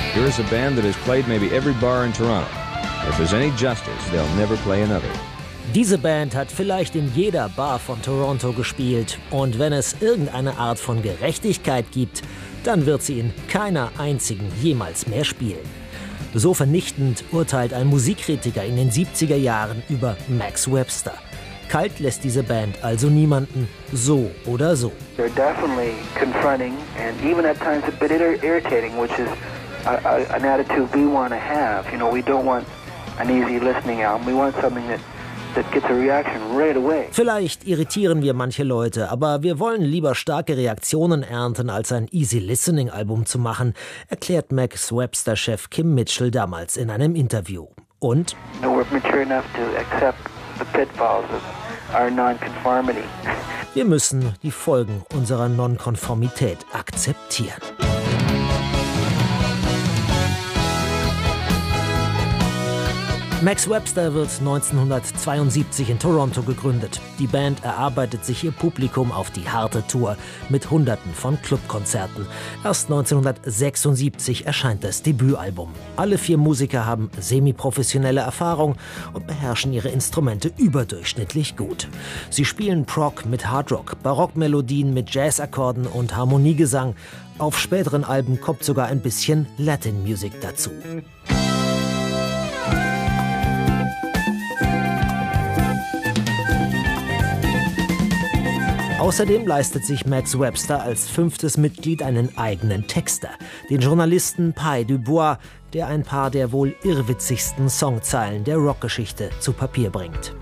Here is a band that has played maybe every bar in Toronto. If there's any justice, they'll never play another. Diese Band hat vielleicht in jeder Bar von Toronto gespielt. Und wenn es irgendeine Art von Gerechtigkeit gibt, dann wird sie in keiner einzigen jemals mehr spielen. So vernichtend urteilt ein Musikkritiker in den 70er Jahren über Max Webster. Kalt lässt diese Band also niemanden, so oder so. They're definitely confronting and even at times a bit irritating, which is an attitude we want to have. You know, we don't want an easy listening album. We want something that gets a reaction right away. Vielleicht irritieren wir manche Leute, aber wir wollen lieber starke Reaktionen ernten, als ein Easy-Listening-Album zu machen, erklärt Max Webster-Chef Kim Mitchell damals in einem Interview. Und? No, we're mature enough to accept the pitfalls of our non-conformity. Wir müssen die Folgen unserer Nonkonformität akzeptieren. Max Webster wird 1972 in Toronto gegründet. Die Band erarbeitet sich ihr Publikum auf die harte Tour mit Hunderten von Clubkonzerten. Erst 1976 erscheint das Debütalbum. Alle 4 Musiker haben semiprofessionelle Erfahrung und beherrschen ihre Instrumente überdurchschnittlich gut. Sie spielen Prog mit Hardrock, Barockmelodien mit Jazzakkorden und Harmoniegesang. Auf späteren Alben kommt sogar ein bisschen Latin Music dazu. Außerdem leistet sich Max Webster als 5. Mitglied einen eigenen Texter, den Journalisten Pye Dubois, der ein paar der wohl irrwitzigsten Songzeilen der Rockgeschichte zu Papier bringt.